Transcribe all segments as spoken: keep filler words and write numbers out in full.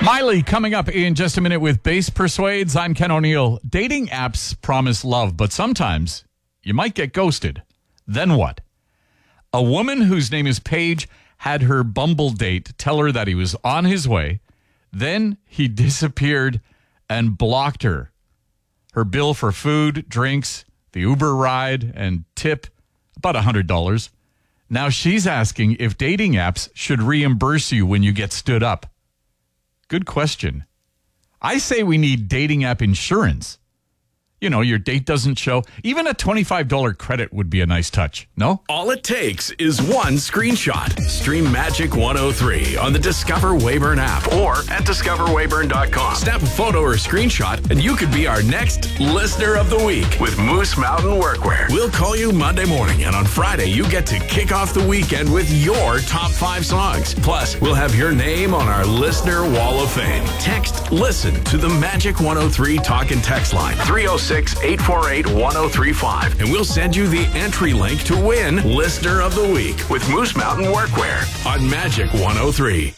Miley coming up in just a minute with Bass Persuades. I'm Ken O'Neill. Dating apps promise love, but sometimes you might get ghosted. Then what? A woman whose name is Paige had her Bumble date tell her that he was on his way. Then he disappeared and blocked her. Her bill for food, drinks, the Uber ride, and tip, about one hundred dollars. Now she's asking if dating apps should reimburse you when you get stood up. Good question. I say we need dating app insurance. You know, your date doesn't show. Even a twenty-five dollars credit would be a nice touch, no? All it takes is one screenshot. Stream Magic one oh three on the Discover Weyburn app or at discover weyburn dot com. Snap a photo or screenshot and you could be our next Listener of the Week with Moose Mountain Workwear. We'll call you Monday morning, and on Friday you get to kick off the weekend with your top five songs. Plus, we'll have your name on our Listener Wall of Fame. Text LISTEN to the Magic one oh three talk and text line three oh six, eight four eight, one oh three five, and we'll send you the entry link to win Listener of the Week with Moose Mountain Workwear on Magic one oh three.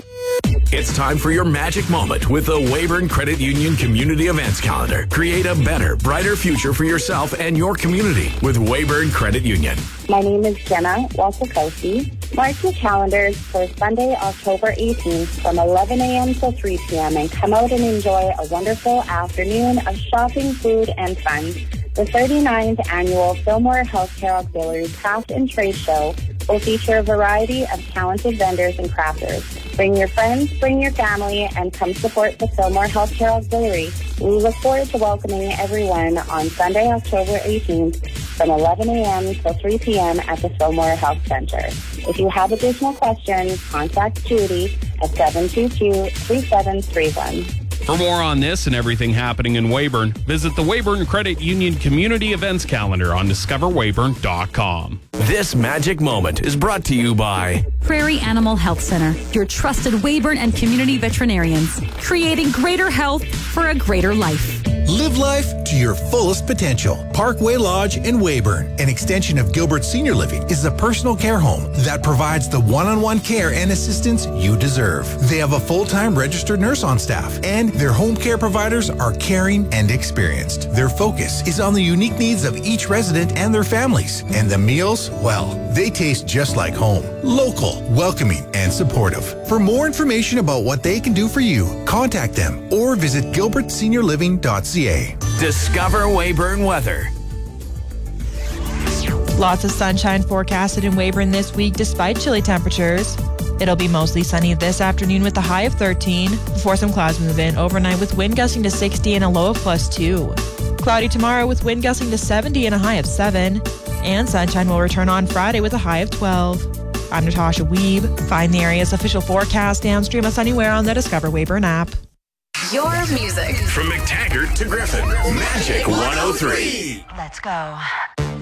It's time for your magic moment with the Weyburn Credit Union Community Events Calendar. Create a better, brighter future for yourself and your community with Weyburn Credit Union. My name is Jenna Walsikowski. Mark your calendars for Sunday, October eighteenth from eleven a.m. till three p.m. and come out and enjoy a wonderful afternoon of shopping, food, and fun. The thirty-ninth Annual Fillmore Healthcare Auxiliary Craft and Trade Show will feature a variety of talented vendors and crafters. Bring your friends, bring your family, and come support the Fillmore Healthcare Auxiliary. We look forward to welcoming everyone on Sunday, October eighteenth from eleven a.m. till three p.m. at the Fillmore Health Center. If you have additional questions, contact Judy at seven two two, three seven three one. For more on this and everything happening in Weyburn, visit the Weyburn Credit Union Community Events Calendar on discover weyburn dot com. This magic moment is brought to you by Prairie Animal Health Center, your trusted Weyburn and community veterinarians, creating greater health for a greater life. Live life to your fullest potential. Parkway Lodge in Weyburn, an extension of Gilbert Senior Living, is a personal care home that provides the one-on-one care and assistance you deserve. They have a full-time registered nurse on staff, and their home care providers are caring and experienced. Their focus is on the unique needs of each resident and their families. And the meals, well, they taste just like home. Local, welcoming, and supportive. For more information about what they can do for you, contact them or visit gilbert senior living dot c a. Discover Weyburn weather. Lots of sunshine forecasted in Weyburn this week despite chilly temperatures. It'll be mostly sunny this afternoon with a high of thirteen before some clouds move in overnight with wind gusting to sixty and a low of plus two. Cloudy tomorrow with wind gusting to seventy and a high of seven. And sunshine will return on Friday with a high of twelve. I'm Natasha Weeb. Find the area's official forecast downstream us anywhere on the Discover Weyburn app. Your music. From McTaggart to Griffin, Magic one oh three. Let's go.